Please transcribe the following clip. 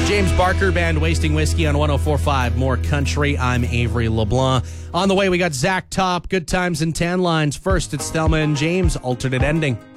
James Barker Band, Wasting Whiskey on 104.5 More Country. I'm Avery LeBlanc. On the way, we got Zach Top, Good Times and Tan Lines. First, it's Thelma and James, Alternate Ending.